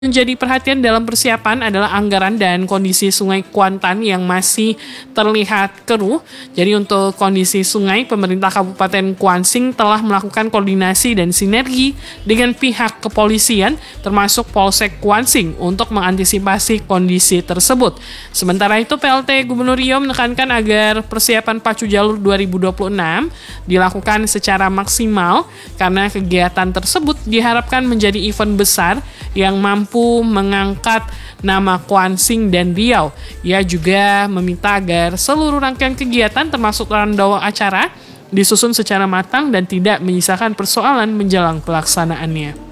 Menjadi perhatian dalam persiapan adalah anggaran dan kondisi Sungai Kuantan yang masih terlihat keruh. Jadi untuk kondisi sungai, pemerintah Kabupaten Kuansing telah melakukan koordinasi dan sinergi dengan pihak kepolisian termasuk Polsek Kuansing untuk mengantisipasi kondisi tersebut. Sementara itu PLT Gubernur Riau menekankan agar persiapan Pacu Jalur 2026 dilakukan secara maksimal karena kegiatan tersebut diharapkan menjadi event besar yang mampu mengangkat nama Kuansing dan Riau. Ia juga meminta agar seluruh rangkaian kegiatan termasuk rundown acara disusun secara matang dan tidak menyisakan persoalan menjelang pelaksanaannya.